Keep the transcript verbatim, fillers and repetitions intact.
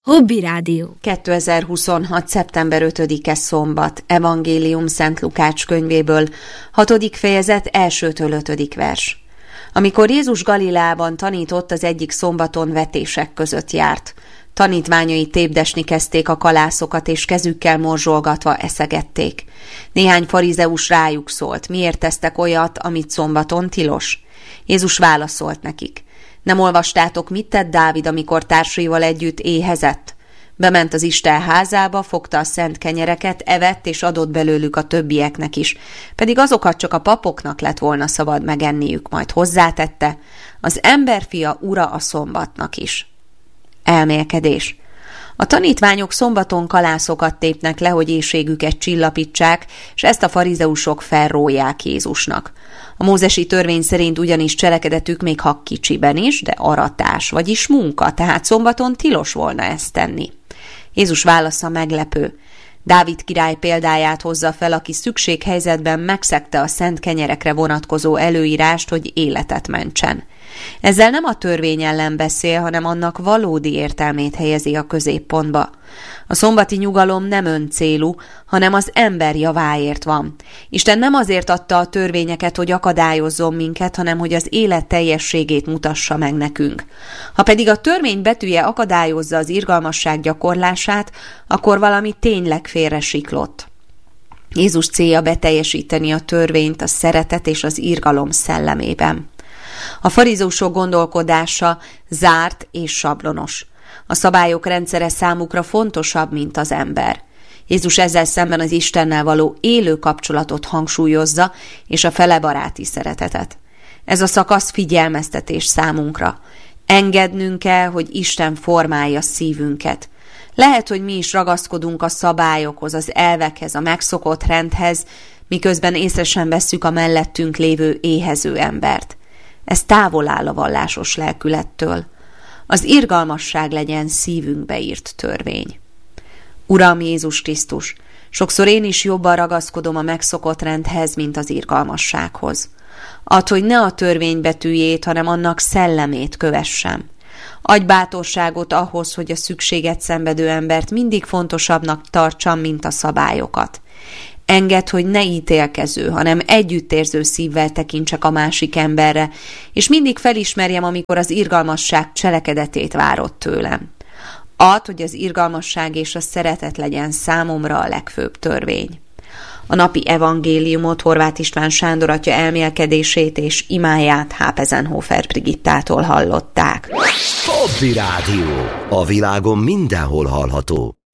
Hobby Rádió. kétezer-huszonhat. szeptember ötödike szombat. Evangélium Szent Lukács könyvéből, hatodik fejezet, elsőtől ötödik vers. Amikor Jézus Galileában tanított, az egyik szombaton vetések között járt. Tanítványai tépdesni kezdték a kalászokat, és kezükkel morzsolgatva eszegették. Néhány farizeus rájuk szólt: miért tesztek olyat, amit szombaton tilos? Jézus válaszolt nekik: nem olvastátok, mit tett Dávid, amikor társaival együtt éhezett? Bement az Isten házába, fogta a szent kenyereket, evett és adott belőlük a többieknek is, pedig azokat csak a papoknak lett volna szabad megenniük, majd hozzátette: az emberfia ura a szombatnak is. Elmélkedés. A tanítványok szombaton kalászokat tépnek le, hogy éhségüket csillapítsák, és ezt a farizeusok felróják Jézusnak. A mózesi törvény szerint ugyanis cselekedetük, még ha kicsiben is, de aratás, vagyis munka, tehát szombaton tilos volna ezt tenni. Jézus válasza meglepő. Dávid király példáját hozza fel, aki szükséghelyzetben megszegte a szent kenyerekre vonatkozó előírást, hogy életet mentsen. Ezzel nem a törvény ellen beszél, hanem annak valódi értelmét helyezi a középpontba. A szombati nyugalom nem öncélú, hanem az ember javáért van. Isten nem azért adta a törvényeket, hogy akadályozzon minket, hanem hogy az élet teljességét mutassa meg nekünk. Ha pedig a törvény betűje akadályozza az irgalmasság gyakorlását, akkor valami tényleg félresiklott. Jézus célja beteljesíteni a törvényt a szeretet és az irgalom szellemében. A farizeusok gondolkodása zárt és sablonos. A szabályok rendszere számukra fontosabb, mint az ember. Jézus ezzel szemben az Istennel való élő kapcsolatot hangsúlyozza, és a felebaráti szeretetet. Ez a szakasz figyelmeztetés számunkra. Engednünk kell, hogy Isten formálja szívünket. Lehet, hogy mi is ragaszkodunk a szabályokhoz, az elvekhez, a megszokott rendhez, miközben észre sem vesszük a mellettünk lévő éhező embert. Ez távol áll a vallásos lelkülettől. Az irgalmasság legyen szívünkbe írt törvény. Uram Jézus Krisztus, sokszor én is jobban ragaszkodom a megszokott rendhez, mint az irgalmassághoz. Add, hogy ne a törvény betűjét, hanem annak szellemét kövessem. Adj bátorságot ahhoz, hogy a szükséget szenvedő embert mindig fontosabbnak tartsam, mint a szabályokat. Engedd, hogy ne ítélkező, hanem együttérző szívvel tekintsek a másik emberre, és mindig felismerjem, amikor az irgalmasság cselekedetét várod tőlem. Add, hogy az irgalmasság és a szeretet legyen számomra a legfőbb törvény. A napi evangéliumot Horváth István Sándor atya elmélkedését és imáját Hápezenhofer Brigittától hallották. Hobby Rádió. A világon mindenhol hallható.